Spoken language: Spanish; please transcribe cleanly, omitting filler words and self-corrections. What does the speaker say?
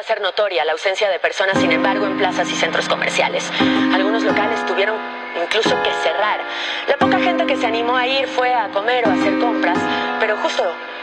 ser notoria la ausencia de personas, sin embargo, en plazas y centros comerciales. Algunos locales tuvieron incluso que cerrar. La poca gente que se animó a ir fue a comer o a hacer compras, pero justo